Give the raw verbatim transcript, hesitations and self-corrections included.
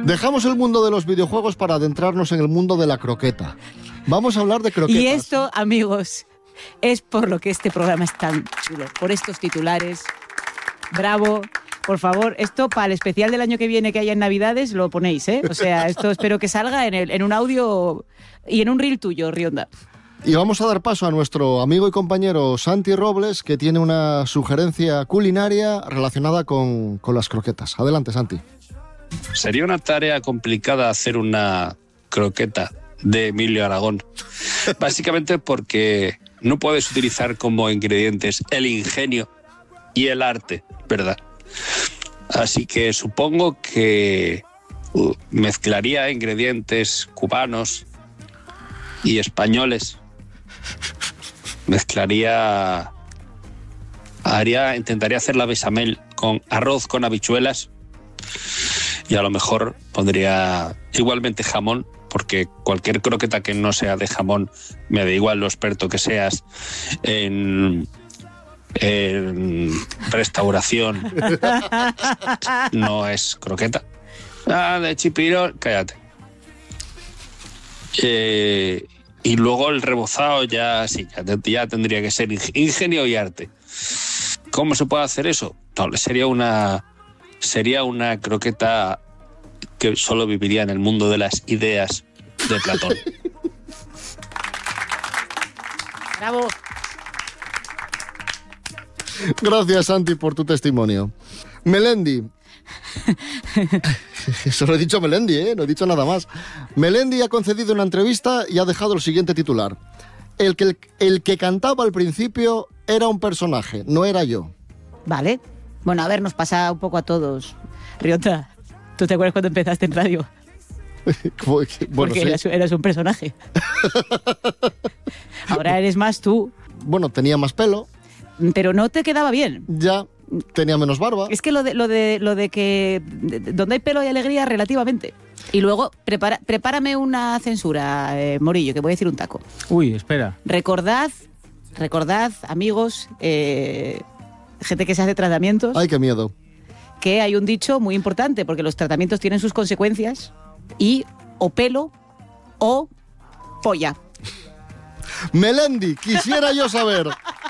Dejamos el mundo de los videojuegos para adentrarnos en el mundo de la croqueta. Vamos a hablar de croquetas. Y esto, amigos, es por lo que este programa es tan chulo. Por estos titulares. Bravo. Por favor, esto para el especial del año que viene que haya en Navidades lo ponéis, ¿eh? O sea, esto espero que salga en, el, en un audio y en un reel tuyo, Rionda. Y vamos a dar paso a nuestro amigo y compañero Santi Robles, que tiene una sugerencia culinaria relacionada con, con las croquetas. Adelante, Santi. Sería una tarea complicada hacer una croqueta de Emilio Aragón. Básicamente porque no puedes utilizar como ingredientes el ingenio y el arte, ¿verdad? Así que supongo que uh, mezclaría ingredientes cubanos y españoles. Mezclaría... Haría, intentaría hacer la bechamel con arroz con habichuelas y a lo mejor pondría igualmente jamón, porque cualquier croqueta que no sea de jamón, me da igual lo experto que seas en, en restauración, no es croqueta. Ah, de chipirón, cállate. Eh, y luego el rebozado ya sí, ya, ya tendría que ser ingenio y arte. ¿Cómo se puede hacer eso? No, sería una sería una croqueta que solo viviría en el mundo de las ideas de Platón. Bravo. Gracias, Santi, por tu testimonio. Melendi. Eso lo he dicho Melendi, ¿eh? No he dicho nada más. Melendi ha concedido una entrevista y ha dejado el siguiente titular. El que, el, el que cantaba al principio era un personaje, no era yo. Vale. Bueno, a ver, nos pasa un poco a todos. Riota, ¿tú te acuerdas cuando empezaste en radio? Bueno, Porque sí. eras, eras un personaje. Ahora eres más tú. Bueno, tenía más pelo. Pero no te quedaba bien. Ya, tenía menos barba. Es que lo de, lo de, lo de que de, de, donde hay pelo hay alegría relativamente. Y luego, prepara, prepárame una censura, eh, Morillo, que voy a decir un taco. Uy, espera. Recordad, recordad, amigos, eh, gente que se hace tratamientos, Ay, qué miedo. que hay un dicho muy importante, porque los tratamientos tienen sus consecuencias, y o pelo o polla. Melendi, quisiera yo saber